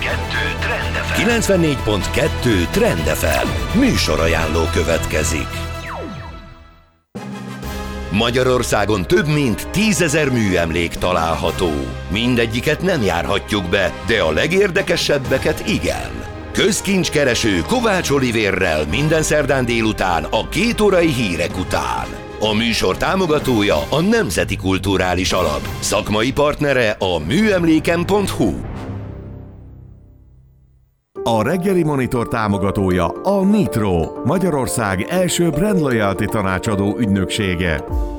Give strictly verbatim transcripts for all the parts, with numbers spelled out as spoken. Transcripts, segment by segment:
kettő Trend ef em. kilencvennégy pont kettő Trend ef em. Műsorajánló következik. Magyarországon több mint tízezer műemlék található. Mindegyiket nem járhatjuk be, de a legérdekesebbeket igen. Közkincskereső Kovács Olivérrel minden szerdán délután a kétórai hírek után. A műsor támogatója a Nemzeti Kulturális Alap. Szakmai partnere a műemléken pont hu. A reggeli monitor támogatója a Nitro, Magyarország első brand loyalty tanácsadó ügynöksége.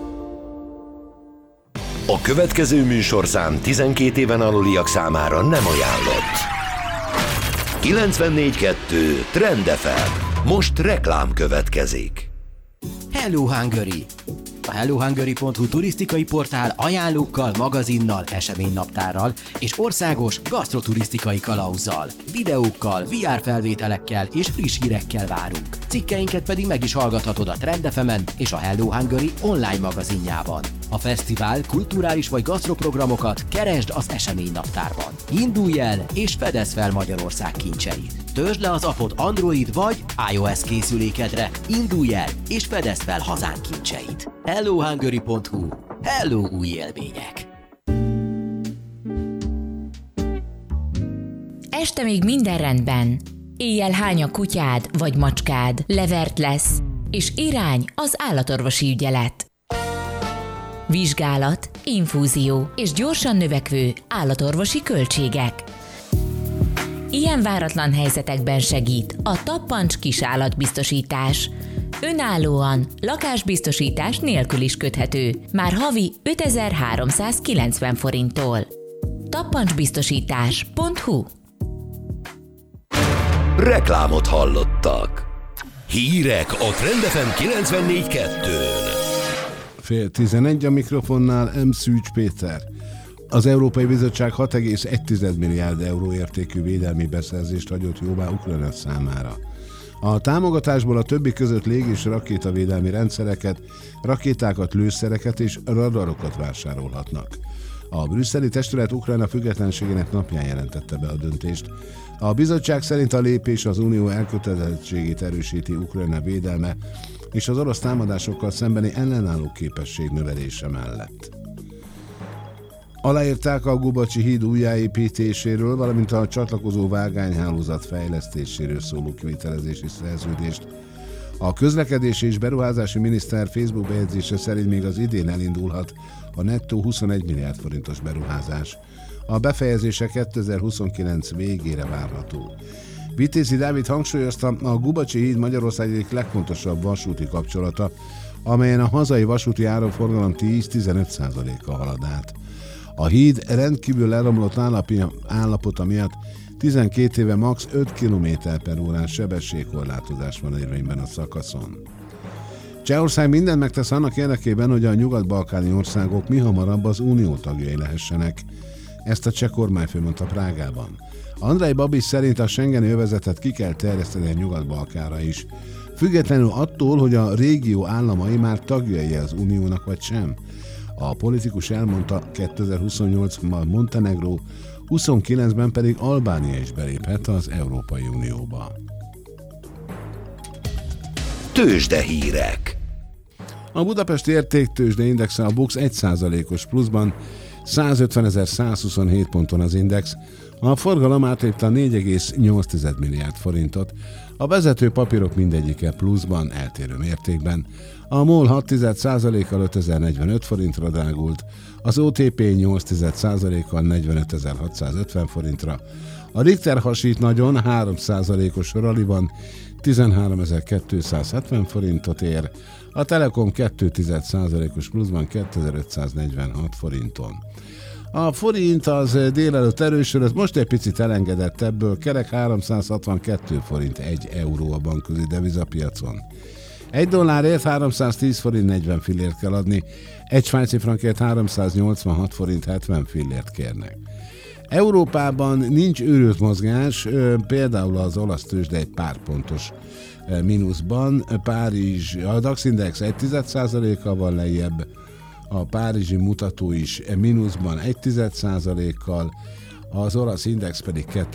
A következő műsorszám tizenkét éven aluliak számára nem ajánlott. kilencvennégy pont kettő Trend ef em. Most reklám következik. Hello Hungary! A hello hungary pont hu turisztikai portál ajánlókkal, magazinnal, eseménynaptárral és országos gasztroturisztikai kalauzzal, videókkal, vé er felvételekkel és friss hírekkel várunk. Cikkeinket pedig meg is hallgathatod a Trend ef emen és a Hello Hungary online magazinjában. A fesztivál, kulturális vagy gasztroprogramokat keresd az eseménynaptárban. Indulj el és fedezd fel Magyarország kincseit. Töltsd le az appot Android vagy iOS készülékedre. Indulj el és fedezd fel hazánk kincseit. hello hungary pont hu. Hello új élmények! Este még minden rendben. Éjjel hány a kutyád vagy macskád, levert lesz, és irány az állatorvosi ügyelet. Vizsgálat, infúzió és gyorsan növekvő állatorvosi költségek. Ilyen váratlan helyzetekben segít a Tappancs kisállatbiztosítás. Önállóan, lakásbiztosítás nélkül is köthető, már havi ötezer-háromszázkilencven forinttól. tappancsbiztosítás pont hu. Reklámot hallottak. Hírek a Trend ef em kilencvennégy pont kettőn. Fél tizenegy a mikrofonnál M. Szűcs Péter. Az Európai Bizottság hat egész egy milliárd euró értékű védelmi beszerzést hagyott jóvá Ukrajna számára. A támogatásból a többi között légi- és rakétavédelmi rendszereket, rakétákat, lőszereket és radarokat vásárolhatnak. A brüsszeli testület Ukrajna függetlenségének napján jelentette be a döntést. A bizottság szerint a lépés az unió elkötelezettségét erősíti Ukrajna védelme és az orosz támadásokkal szembeni ellenálló képesség növelése mellett. Aláírták a Gubacsi híd újjáépítéséről, valamint a csatlakozó vágányhálózat fejlesztéséről szóló kivitelezési szerződést. A közlekedési és beruházási miniszter Facebook bejegyzése szerint még az idén elindulhat a nettó huszonegy milliárd forintos beruházás. A befejezése kétezer-huszonkilenc végére várható. Vitézi Dávid hangsúlyozta, a Gubacsi híd Magyarország egyik legfontosabb vasúti kapcsolata, amelyen a hazai vasúti áramforgalom tíz-tizenöt százaléka halad át. A híd rendkívül leromlott állapota miatt tizenkét éve max. öt kilométer per órás sebességkorlátozás van érvényben a szakaszon. Csehország mindent megtesz annak érdekében, hogy a nyugat-balkáni országok mihamarabb az unió tagjai lehessenek. Ezt a cseh kormányfő mondta Prágában. Andrej Babiš szerint a schengeni övezetet ki kell terjeszteni a Nyugat-Balkánra is, függetlenül attól, hogy a régió államai már tagjai az uniónak vagy sem. A politikus elmondta, kétezer-huszonnyolcban Montenegró, huszonkilencben pedig Albánia is beléphet az Európai Unióba. Tőzsdehírek. A budapesti értéktőzsde indexe a BUX egy százalékos pluszban, százötvenezer-százhuszonhét ponton az index, a forgalom átlépte a négy egész nyolc milliárd forintot, a vezető papírok mindegyike pluszban, eltérő mértékben. A MOL hat százalékkal ötezer-negyvenöt forintra drágult, az o té pé nyolc százalékkal negyvenötezer-hatszázötven forintra, a Richter hasít nagyon három százalékos ralliban tizenháromezer-kétszázhetven forintot ér, a Telekom két százalékos pluszban kétezer-ötszáznegyvenhat forinton. A forint az délelőtt erősödött, most egy picit elengedett ebből, kerek háromszázhatvankettő forint egy euró a bankközi devizapiacon. Egy dollárért háromszáztíz forint negyven fillért kell adni, egy svájci frankért háromszáznyolcvanhat forint hetven fillért kérnek. Európában nincs őrült mozgás, például az olasz tőzsde egy pár pontos mínuszban, Párizs, a DAX index egy százalékkal van lejjebb, a párizsi mutató is mínuszban egy százalékkal, az olasz index pedig